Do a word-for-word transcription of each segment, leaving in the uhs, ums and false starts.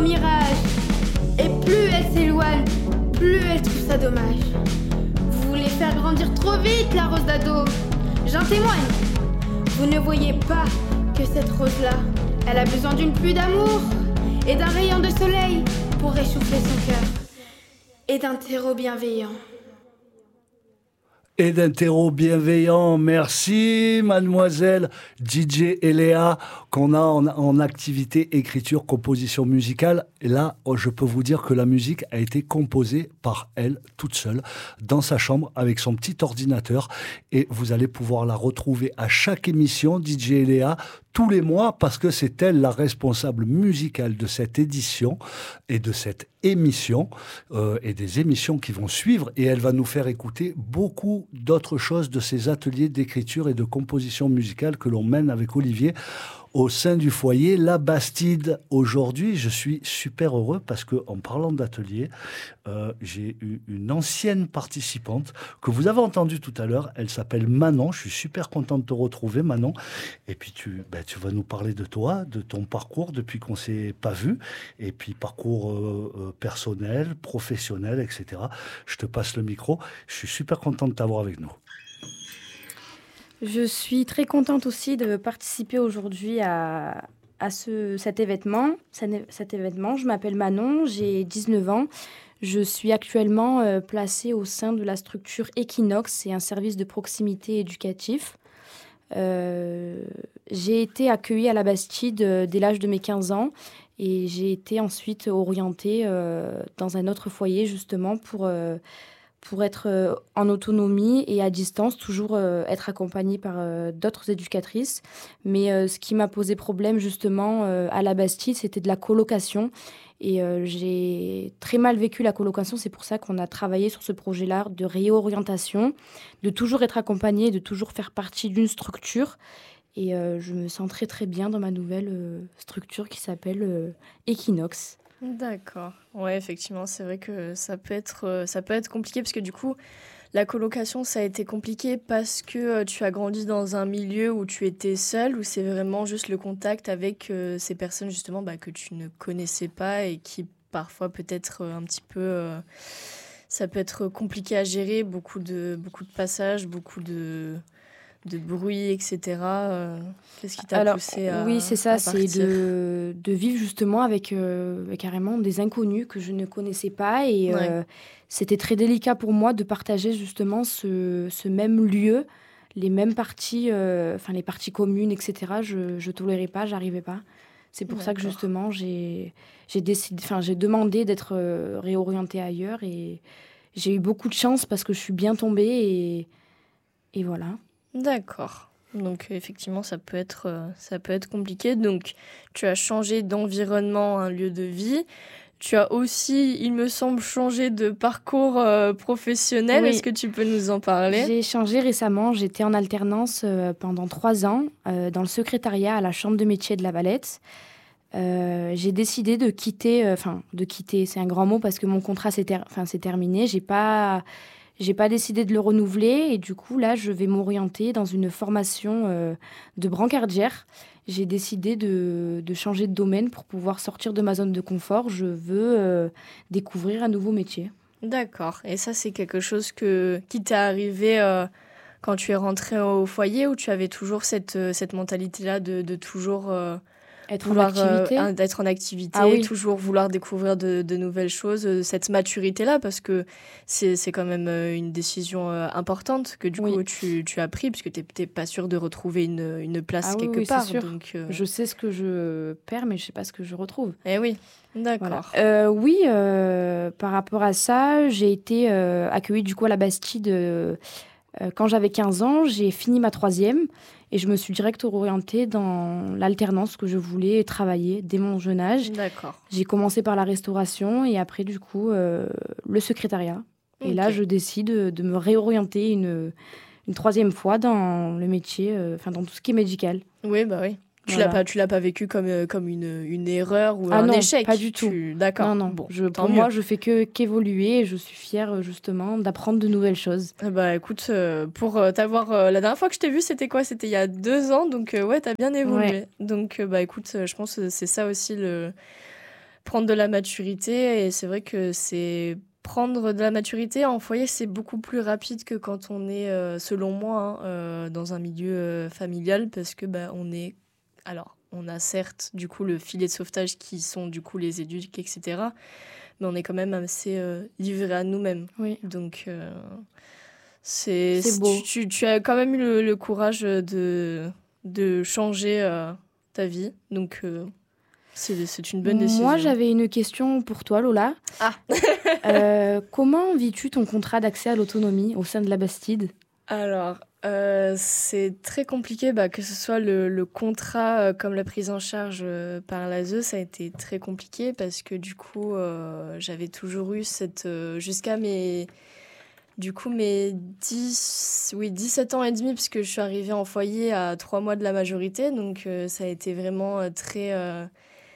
mirage. Et plus elle s'éloigne, plus elle trouve ça dommage. Vous voulez faire grandir trop vite la rose d'ado. J'en témoigne. Vous ne voyez pas que cette rose-là, elle a besoin d'une pluie d'amour et d'un rayon de soleil pour réchauffer son cœur. Et d'un terreau bienveillant. Et d'un terreau bienveillant. Merci, mademoiselle D J Eléa, qu'on a en, en activité écriture, composition musicale. Et là, oh, je peux vous dire que la musique a été composée par elle, toute seule, dans sa chambre, avec son petit ordinateur. Et vous allez pouvoir la retrouver à chaque émission, D J Eléa, tous les mois, parce que c'est elle la responsable musicale de cette édition et de cette émission euh, et des émissions qui vont suivre. Et elle va nous faire écouter beaucoup d'autres choses de ces ateliers d'écriture et de composition musicale que l'on mène avec Olivier au sein du foyer La Bastide. Aujourd'hui, je suis super heureux parce que, en parlant d'atelier, euh, j'ai eu une ancienne participante que vous avez entendue tout à l'heure. Elle s'appelle Manon. Je suis super content de te retrouver, Manon. Et puis, tu, ben, tu vas nous parler de toi, de ton parcours depuis qu'on ne s'est pas vu. Et puis, parcours euh, euh, personnel, professionnel, et cetera. Je te passe le micro. Je suis super content de t'avoir avec nous. Je suis très contente aussi de participer aujourd'hui à, à ce, cet événement. Cet événement, je m'appelle Manon, j'ai dix-neuf ans. Je suis actuellement euh, placée au sein de la structure Equinox, c'est un service de proximité éducatif. Euh, j'ai été accueillie à la Bastide euh, dès l'âge de mes quinze ans et j'ai été ensuite orientée euh, dans un autre foyer justement pour... Euh, pour être euh, en autonomie et à distance, toujours euh, être accompagnée par euh, d'autres éducatrices. Mais euh, ce qui m'a posé problème justement euh, à la Bastide, c'était de la colocation. Et euh, j'ai très mal vécu la colocation. C'est pour ça qu'on a travaillé sur ce projet-là de réorientation, de toujours être accompagnée, de toujours faire partie d'une structure. Et euh, je me sens très très bien dans ma nouvelle euh, structure qui s'appelle euh, Equinox. D'accord. Ouais, effectivement, c'est vrai que ça peut être, euh, ça peut être compliqué parce que du coup, la colocation, ça a été compliqué parce que euh, tu as grandi dans un milieu où tu étais seule, où c'est vraiment juste le contact avec euh, ces personnes justement bah, que tu ne connaissais pas et qui parfois peut être euh, un petit peu... Euh, ça peut être compliqué à gérer, beaucoup de, beaucoup de passages, beaucoup de... de bruit, et cetera. Euh, qu'est-ce qui t'a Alors, poussé à oui, c'est ça, à c'est de, de vivre justement avec euh, carrément des inconnus que je ne connaissais pas. Et Ouais. euh, c'était très délicat pour moi de partager justement ce, ce même lieu, les mêmes parties, euh, enfin les parties communes, et cetera. Je ne tolérais pas, j'arrivais pas. C'est pour ça que D'accord. justement, j'ai, j'ai, décidé, enfin, j'ai demandé d'être euh, réorientée ailleurs. Et j'ai eu beaucoup de chance parce que je suis bien tombée et, et voilà. D'accord. Donc effectivement, ça peut être, euh, ça peut être compliqué. Donc tu as changé d'environnement, un lieu de vie. Tu as aussi, il me semble, changé de parcours euh, professionnel. Oui. Est-ce que tu peux nous en parler ? J'ai changé récemment. J'étais en alternance euh, pendant trois ans euh, dans le secrétariat à la Chambre de métier de La Valette. Euh, j'ai décidé de quitter, enfin euh, de quitter, c'est un grand mot parce que mon contrat s'est, ter- s'est terminé. J'ai pas... J'ai pas décidé de le renouveler et du coup, là, je vais m'orienter dans une formation euh, de brancardière. J'ai décidé de, de changer de domaine pour pouvoir sortir de ma zone de confort. Je veux euh, découvrir un nouveau métier. D'accord. Et ça, c'est quelque chose que, qui t'est arrivé euh, quand tu es rentrée au foyer ou tu avais toujours cette, euh, cette mentalité-là de, de toujours... Euh, Être vouloir, en activité euh, d'être en activité, ah, oui. toujours vouloir découvrir de, de nouvelles choses, euh, cette maturité-là, parce que c'est, c'est quand même euh, une décision euh, importante que du oui. coup tu, tu as pris, puisque tu n'es pas sûr de retrouver une, une place ah, quelque oui, oui, part. C'est sûr. Donc, euh... Je sais ce que je perds, mais je ne sais pas ce que je retrouve. Eh oui, d'accord. Voilà. Euh, oui, euh, par rapport à ça, j'ai été euh, accueillie du coup à la Bastide euh, euh, quand j'avais quinze ans. J'ai fini ma troisième. Et je me suis direct orientée dans l'alternance que je voulais travailler dès mon jeune âge. D'accord. J'ai commencé par la restauration et après, du coup, euh, le secrétariat. Okay. Et là, je décide de me réorienter une, une troisième fois dans le métier, enfin, euh, dans tout ce qui est médical. Oui, bah oui. Tu voilà. l'as pas, tu l'as pas vécu comme, euh, comme une, une erreur ou ah un non, échec. Pas du tout. Tu... D'accord. Non, non. Bon, je, pour mieux. moi, je fais que qu'évoluer et je suis fière justement d'apprendre de nouvelles choses. Eh bah écoute, euh, pour euh, t'avoir euh, la dernière fois que je t'ai vue, c'était quoi ? C'était il y a deux ans, donc euh, ouais, t'as bien évolué. Ouais. Donc euh, bah écoute, euh, je pense que c'est ça aussi le prendre de la maturité. Et c'est vrai que c'est prendre de la maturité en foyer, c'est beaucoup plus rapide que quand on est, euh, selon moi, hein, euh, dans un milieu euh, familial, parce que bah, on est... Alors, on a certes, du coup, le filet de sauvetage qui sont, du coup, les éduques, et cetera. Mais on est quand même assez euh, livré à nous-mêmes. Oui. Donc, euh, c'est, c'est beau. Tu, tu, tu as quand même eu le, le courage de, de changer euh, ta vie. Donc, euh, c'est, c'est une bonne décision. Moi, j'avais une question pour toi, Lola. Ah euh, Comment vis-tu ton contrat d'accès à l'autonomie au sein de la Bastide ? Alors, euh, c'est très compliqué, bah, que ce soit le, le contrat euh, comme la prise en charge euh, par l'A S E, ça a été très compliqué parce que du coup, euh, j'avais toujours eu cette... Euh, jusqu'à mes... Du coup, mes dix, oui, dix-sept ans et demi, puisque je suis arrivée en foyer à trois mois de la majorité. Donc, euh, ça a été vraiment euh, très... Euh,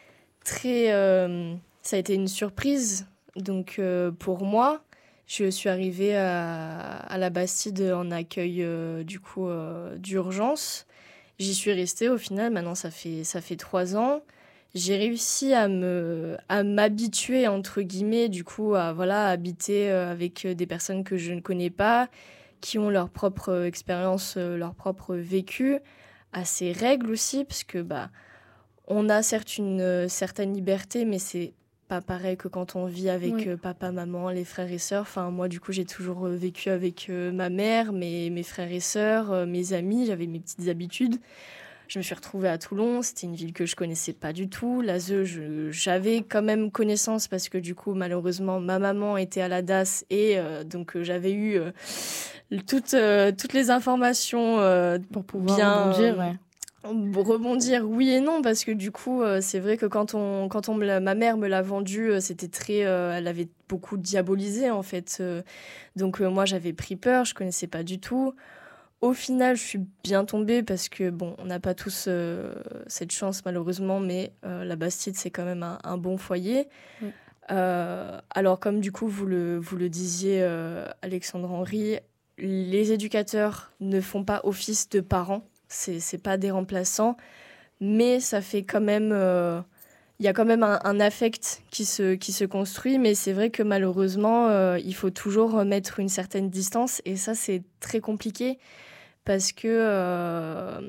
très euh, ça a été une surprise. Donc, euh, pour moi... Je suis arrivée à, à la Bastide en accueil euh, du coup euh, d'urgence. J'y suis restée au final. Maintenant, ça fait ça fait trois ans. J'ai réussi à me à m'habituer entre guillemets du coup à voilà habiter euh, avec des personnes que je ne connais pas, qui ont leur propre expérience, euh, leur propre vécu, à ces règles aussi parce que bah on a certes une euh, certaine liberté, mais c'est pas pareil que quand on vit avec Oui. euh, papa, maman, les frères et sœurs. Enfin, moi, du coup, j'ai toujours euh, vécu avec euh, ma mère, mes, mes frères et sœurs, euh, mes amis. J'avais mes petites habitudes. Je me suis retrouvée à Toulon. C'était une ville que je connaissais pas du tout. L'A S E, je, j'avais quand même connaissance parce que, du coup, malheureusement, ma maman était à la D A S et euh, donc euh, j'avais eu euh, toutes, euh, toutes les informations euh, Pour pouvoir bien... rebondir, euh, ouais. Rebondir, oui et non, parce que du coup, euh, c'est vrai que quand, on, quand on me l'a, ma mère me l'a vendu, euh, c'était très... Euh, elle avait beaucoup diabolisé, en fait. Euh, donc, euh, moi, j'avais pris peur, je connaissais pas du tout. Au final, je suis bien tombée parce que, bon, on n'a pas tous euh, cette chance, malheureusement, mais euh, la Bastide, c'est quand même un, un bon foyer. Oui. Euh, alors, comme du coup, vous le, vous le disiez, euh, Alexandre Henry, les éducateurs ne font pas office de parents. C'est, c'est pas des remplaçants, mais ça fait quand même... Il euh, y a quand même un, un affect qui se, qui se construit, mais c'est vrai que malheureusement, euh, il faut toujours mettre une certaine distance, et ça, c'est très compliqué, parce que euh,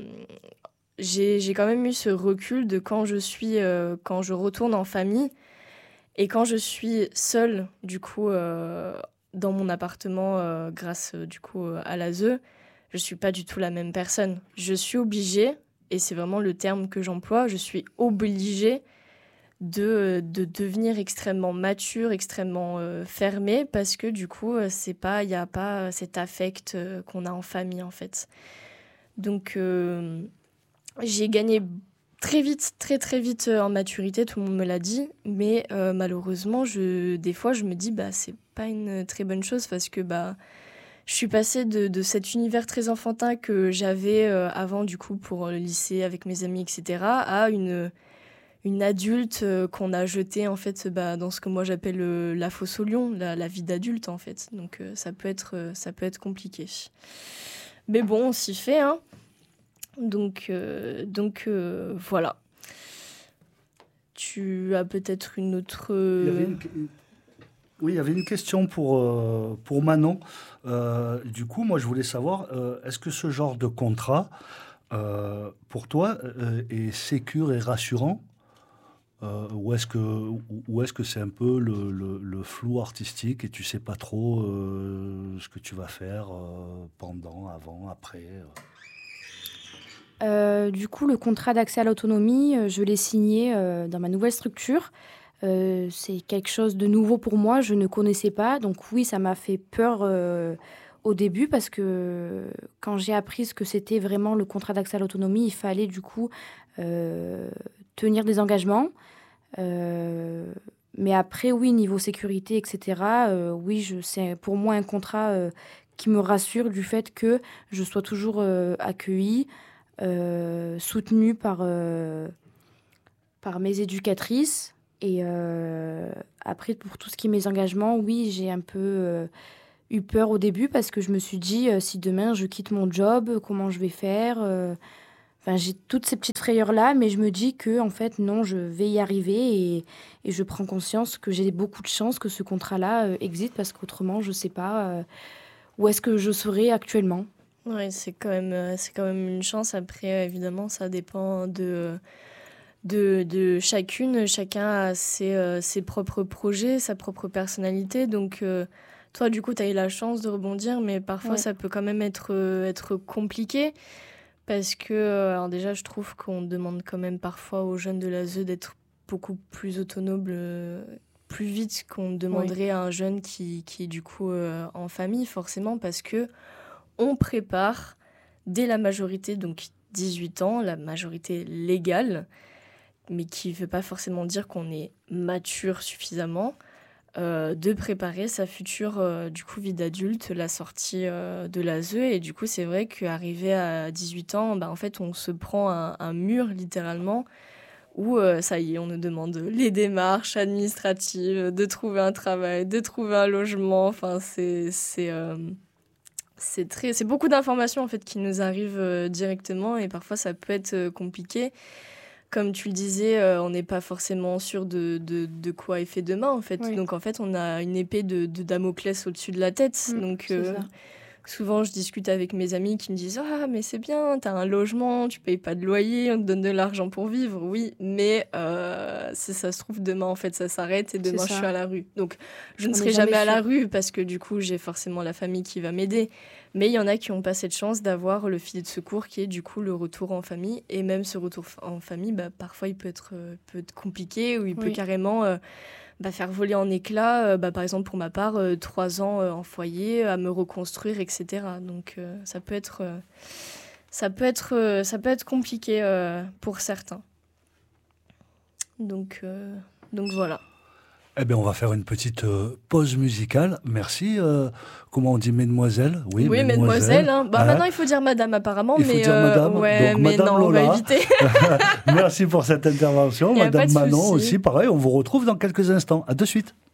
j'ai, j'ai quand même eu ce recul de quand je suis, euh, quand je retourne en famille, et quand je suis seule, du coup, euh, dans mon appartement, euh, grâce, du coup, à l'A S E, je ne suis pas du tout la même personne. Je suis obligée, et c'est vraiment le terme que j'emploie, je suis obligée de, de devenir extrêmement mature, extrêmement euh, fermée, parce que du coup, c'est pas, il n'y a pas cet affect euh, qu'on a en famille, en fait. Donc, euh, j'ai gagné très vite, très très vite en maturité, tout le monde me l'a dit, mais euh, malheureusement, je, des fois, je me dis, bah, c'est pas une très bonne chose, parce que, bah, je suis passée de, de cet univers très enfantin que j'avais euh, avant, du coup, pour le lycée, avec mes amis, et cetera, à une, une adulte euh, qu'on a jetée, en fait, bah, dans ce que moi j'appelle euh, la fosse au lion, la, la vie d'adulte, en fait. Donc, euh, ça peut être, euh, ça peut être compliqué. Mais bon, on s'y fait, hein. Donc, euh, donc euh, voilà. Tu as peut-être une autre... Il y avait une... Oui, il y avait une question pour, euh, pour Manon. Euh, du coup, moi, je voulais savoir, euh, est-ce que ce genre de contrat, euh, pour toi, euh, est sécure et rassurant euh, ou est-ce que, ou est-ce que c'est un peu le, le, le flou artistique et tu ne sais pas trop euh, ce que tu vas faire euh, pendant, avant, après euh Euh, du coup, le contrat d'accès à l'autonomie, euh, je l'ai signé euh, dans ma nouvelle structure. Euh, c'est quelque chose de nouveau pour moi, je ne connaissais pas. Donc oui, ça m'a fait peur euh, au début parce que quand j'ai appris ce que c'était vraiment le contrat d'accès à l'autonomie, il fallait du coup euh, tenir des engagements. Euh, mais après, oui, niveau sécurité, et cetera, euh, oui, je, c'est pour moi un contrat euh, qui me rassure du fait que je sois toujours euh, accueillie, euh, soutenue par, euh, par mes éducatrices. Et euh, après, pour tout ce qui est mes engagements, oui, j'ai un peu euh, eu peur au début parce que je me suis dit, euh, si demain je quitte mon job, comment je vais faire euh... Enfin, j'ai toutes ces petites frayeurs-là, mais je me dis que, en fait, non, je vais y arriver et, et je prends conscience que j'ai beaucoup de chance que ce contrat-là euh, existe parce qu'autrement, je ne sais pas euh, où est-ce que je serais actuellement. Oui, c'est quand même, euh, c'est quand même une chance. Après, euh, évidemment, ça dépend de, de, de chacune. Chacun a ses, euh, ses propres projets, sa propre personnalité. Donc, euh, toi, du coup, tu as eu la chance de rebondir, mais parfois, Ouais. ça peut quand même être, euh, être compliqué. Parce que, euh, alors déjà, je trouve qu'on demande quand même parfois aux jeunes de l'A S E d'être beaucoup plus autonomes, euh, plus vite qu'on demanderait à un jeune qui, qui est du coup euh, en famille, forcément, parce que on prépare dès la majorité, donc dix-huit ans, la majorité légale, mais qui ne veut pas forcément dire qu'on est mature suffisamment, euh, de préparer sa future euh, du coup, vie d'adulte, la sortie euh, de l'A S E. Et du coup, c'est vrai qu'arrivé à dix-huit ans, bah, en fait, on se prend un, un mur, littéralement, où euh, ça y est, on nous demande les démarches administratives, de trouver un travail, de trouver un logement. Enfin, c'est... c'est euh, C'est, très, c'est beaucoup d'informations en fait, qui nous arrivent euh, directement et parfois ça peut être euh, compliqué. Comme tu le disais, euh, on n'est pas forcément sûr de, de, de quoi est fait demain en fait. Oui. Donc en fait, on a une épée de, de Damoclès au-dessus de la tête. Mmh, Donc c'est euh, ça. souvent, je discute avec mes amis qui me disent « Ah, mais c'est bien, t'as un logement, tu payes pas de loyer, on te donne de l'argent pour vivre. » Oui, mais euh, si ça se trouve, demain, en fait, ça s'arrête et demain, C'est je ça. suis à la rue. Donc, je On ne n'est serai jamais jamais à la sûr. rue parce que du coup, j'ai forcément la famille qui va m'aider. Mais il y en a qui n'ont pas cette chance d'avoir le filet de secours qui est du coup le retour en famille. Et même ce retour en famille, bah, parfois, il peut être, euh, peut être compliqué ou il peut Oui. carrément... euh, Bah, faire voler en éclats, euh, bah, par exemple pour ma part, euh, trois ans euh, en foyer, à me reconstruire, et cetera. Donc euh, ça peut être, euh, ça peut être, euh, ça peut être compliqué euh, pour certains. Donc, euh, donc voilà. Eh bien, on va faire une petite euh, pause musicale. Merci. euh, comment on dit, mesdemoiselles? Oui, mesdemoiselles. Hein. Bah, Hein maintenant, il faut dire madame apparemment, Il faut mais dire madame. ouais, Donc, mais madame non, on va Lola. éviter. Merci pour cette intervention. Y a pas Madame de Manon souci. aussi, pareil. On vous retrouve dans quelques instants. À de suite.